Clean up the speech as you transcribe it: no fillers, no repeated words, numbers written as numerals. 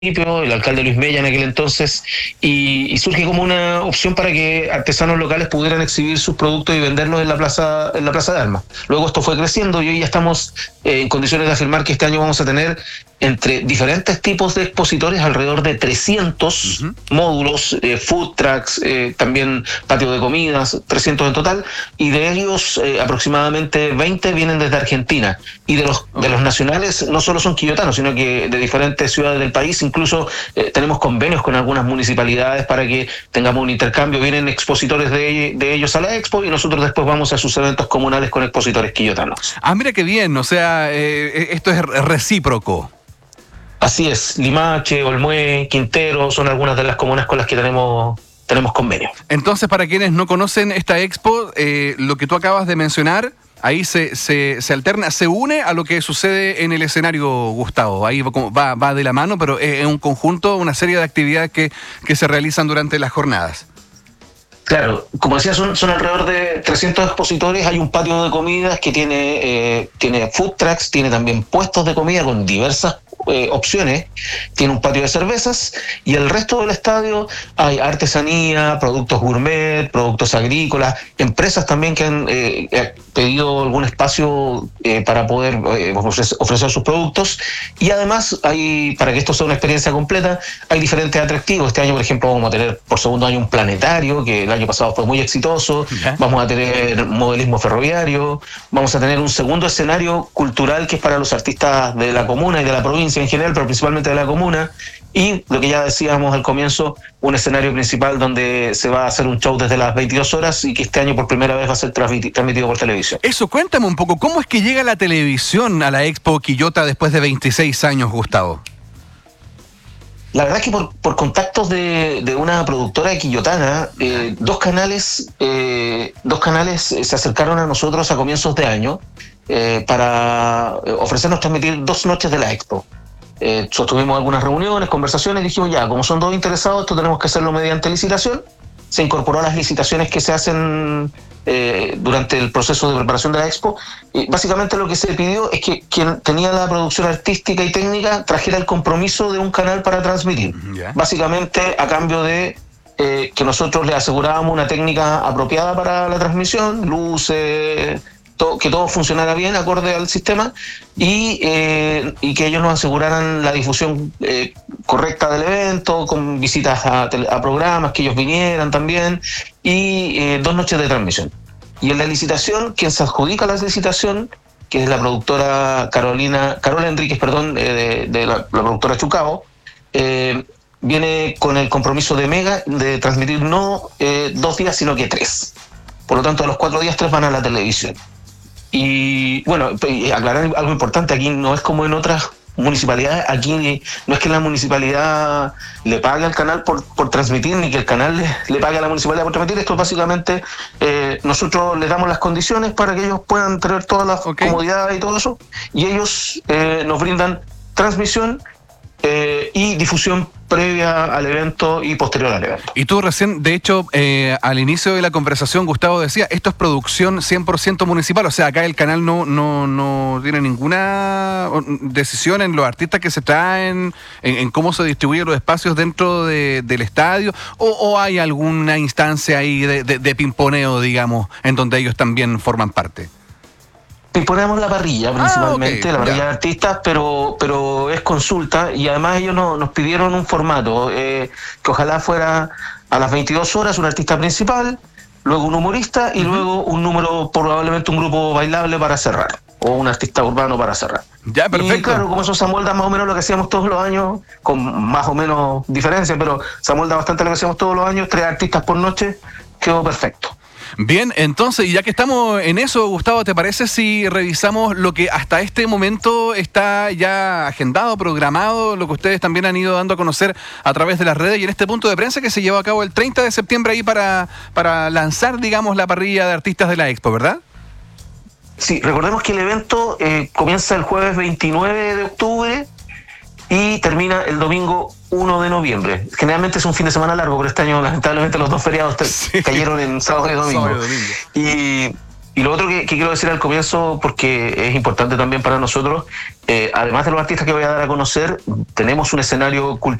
el alcalde Luis Mella en aquel entonces, y surge como una opción para que artesanos locales pudieran exhibir sus productos y venderlos en la plaza de Armas. Luego esto fue creciendo y hoy ya estamos en condiciones de afirmar que este año vamos a tener entre diferentes tipos de expositores alrededor de 300 módulos, food trucks, también patio de comidas, 300 en total, y de ellos aproximadamente 20 vienen desde Argentina. Y de los nacionales no solo son quillotanos, sino que de diferentes ciudades del país. Incluso tenemos convenios con algunas municipalidades para que tengamos un intercambio. Vienen expositores de ellos a la expo y nosotros después vamos a sus eventos comunales con expositores quillotanos. Ah, mira qué bien, o sea, esto es recíproco. Así es, Limache, Olmué, Quintero son algunas de las comunas con las que tenemos convenio. Entonces, para quienes no conocen esta expo, lo que tú acabas de mencionar, ahí se alterna, se une a lo que sucede en el escenario, Gustavo. Ahí va de la mano, pero es un conjunto, una serie de actividades que se realizan durante las jornadas. Claro, como decía, son alrededor de 300 expositores. Hay un patio de comidas que tiene food trucks, tiene también puestos de comida con diversas opciones, tiene un patio de cervezas, y el resto del estadio hay artesanía, productos gourmet, productos agrícolas, empresas también que han pedido algún espacio para poder ofrecer sus productos, y además hay, para que esto sea una experiencia completa, hay diferentes atractivos. Este año, por ejemplo, vamos a tener por segundo año un planetario, que el año pasado fue muy exitoso. Vamos a tener modelismo ferroviario, vamos a tener un segundo escenario cultural que es para los artistas de la comuna y de la provincia en general, pero principalmente de la comuna, y lo que ya decíamos al comienzo, un escenario principal donde se va a hacer un show desde las 22 horas y que este año por primera vez va a ser transmitido por televisión. Eso, cuéntame un poco, ¿cómo es que llega la televisión a la Expo Quillota después de 26 años, Gustavo? La verdad es que por contactos de una productora quillotana, dos canales se acercaron a nosotros a comienzos de año para ofrecernos transmitir 2 noches de la Expo. Sostuvimos algunas reuniones, conversaciones, y dijimos ya, como son dos interesados, esto tenemos que hacerlo mediante licitación. Se incorporó a las licitaciones que se hacen durante el proceso de preparación de la Expo. Básicamente lo que se pidió es que quien tenía la producción artística y técnica trajera el compromiso de un canal para transmitir. Básicamente a cambio de que nosotros le asegurábamos una técnica apropiada para la transmisión, luces, que todo funcionara bien acorde al sistema, y que ellos nos aseguraran la difusión correcta del evento, con visitas a programas, que ellos vinieran también, y 2 noches de transmisión. Y en la licitación, quien se adjudica la licitación, que es la productora Carola Enríquez, de la productora Chucao, viene con el compromiso de Mega de transmitir no 2 días, sino que 3. Por lo tanto, de los 4 días, 3 van a la televisión. Y bueno, aclarar algo importante, aquí no es como en otras municipalidades, aquí no es que la municipalidad le pague al canal por transmitir, ni que el canal le pague a la municipalidad por transmitir. Esto básicamente nosotros les damos las condiciones para que ellos puedan tener todas las comodidades y todo eso, y ellos nos brindan transmisión y difusión previa al evento y posterior al evento. Y tú recién, de hecho, al inicio de la conversación, Gustavo decía, esto es producción 100% municipal, o sea, acá el canal no tiene ninguna decisión en los artistas que se traen, en cómo se distribuyen los espacios dentro del estadio, o hay alguna instancia ahí de pimponeo, digamos, en donde ellos también forman parte. Ponemos la parrilla principalmente, la parrilla de artistas, pero es consulta, y además ellos nos pidieron un formato que ojalá fuera a las 22 horas un artista principal, luego un humorista y luego un número, probablemente un grupo bailable para cerrar, o un artista urbano para cerrar. Ya, perfecto. Y claro, como eso se amolda más o menos lo que hacíamos todos los años, con más o menos diferencia, pero se amolda bastante lo que hacíamos todos los años, 3 artistas por noche, quedó perfecto. Bien, entonces, ya que estamos en eso, Gustavo, ¿te parece si revisamos lo que hasta este momento está ya agendado, programado, lo que ustedes también han ido dando a conocer a través de las redes, y en este punto de prensa que se llevó a cabo el 30 de septiembre ahí para lanzar, digamos, la parrilla de artistas de la Expo, ¿verdad? Sí, recordemos que el evento comienza el jueves 29 de octubre y termina el domingo 1 de noviembre. Generalmente es un fin de semana largo, pero este año lamentablemente los 2 feriados cayeron en sábado y domingo. Y lo otro que quiero decir al comienzo, porque es importante también para nosotros, además de los artistas que voy a dar a conocer, tenemos un escenario cultural